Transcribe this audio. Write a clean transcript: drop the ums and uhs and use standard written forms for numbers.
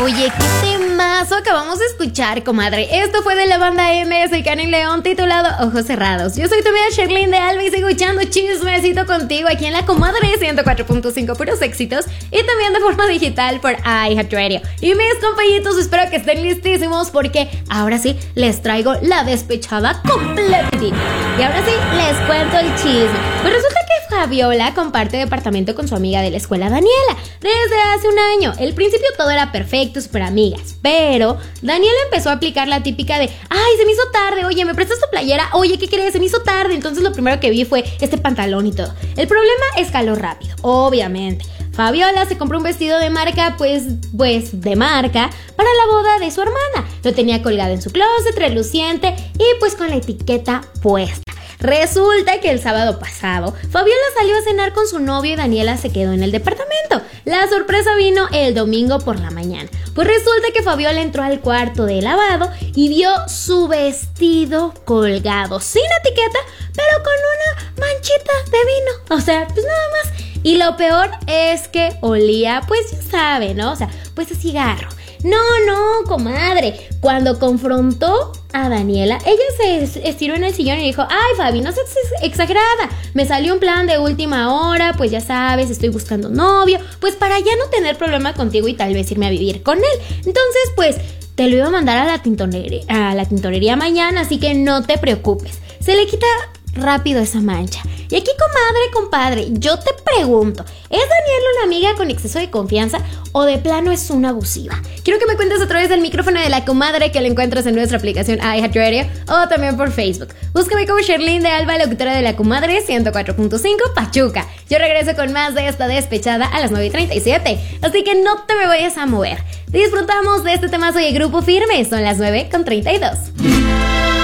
Oye, qué temazo acabamos de escuchar, comadre. Esto fue de la banda MS y Karin León, titulado Ojos Cerrados. Yo soy tu amiga Sherlyn de Alba y sigo echando chismecito contigo aquí en la comadre 104.5 puros éxitos y también de forma digital por iHeartRadio. Y mis compañitos, espero que estén listísimos porque ahora sí les traigo la despechada completita. Y ahora sí les cuento el chisme. Pues resulta que Fabiola comparte departamento con su amiga de la escuela, Daniela, desde hace un año. Al principio todo era perfecto, súper amigas, pero Daniela empezó a aplicar la típica de: ay, se me hizo tarde, oye, ¿me prestas tu playera? Oye, ¿qué crees? Se me hizo tarde. Entonces lo primero que vi fue este pantalón y todo. El problema escaló rápido, obviamente. Fabiola se compró un vestido de marca, pues de marca, para la boda de su hermana. Lo tenía colgado en su closet, reluciente y pues con la etiqueta puesta. Resulta que el sábado pasado, Fabiola salió a cenar con su novio y Daniela se quedó en el departamento. La sorpresa vino el domingo por la mañana. Pues resulta que Fabiola entró al cuarto de lavado y vio su vestido colgado, sin etiqueta, pero con una manchita de vino. O sea, pues nada más. Y lo peor es que olía, pues ya sabe, ¿no? O sea, pues a cigarro. No, comadre. Cuando confrontó a Daniela, ella se estiró en el sillón y dijo: ay, Fabi, no seas exagerada. Me salió un plan de última hora, pues ya sabes, estoy buscando novio, pues para ya no tener problema contigo y tal vez irme a vivir con él. Entonces, pues, te lo iba a mandar a la tintorería mañana, así que no te preocupes. Se le quita rápido esa mancha. Y aquí, comadre, compadre, yo te pregunto, ¿es Daniela una amiga con exceso de confianza o de plano es una abusiva? Quiero que me cuentes a través del micrófono de la comadre, que la encuentras en nuestra aplicación iHeartRadio o también por Facebook. Búscame como Sherlyn de Alba, locutora de la comadre 104.5 Pachuca. Yo regreso con más de esta despechada a las 9:37, así que no te me vayas a mover. Disfrutamos de este temazo de Grupo Firme, son las 9:32.